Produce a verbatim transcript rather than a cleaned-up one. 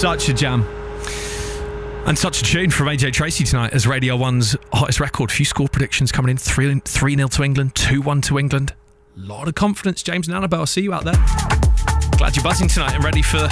Such a jam. And such a tune from A J Tracey tonight as Radio one's hottest record. Few score predictions coming in. three nil to England, two one to England. Lot of confidence, James and Annabelle. I see you out there. Glad you're buzzing tonight and ready for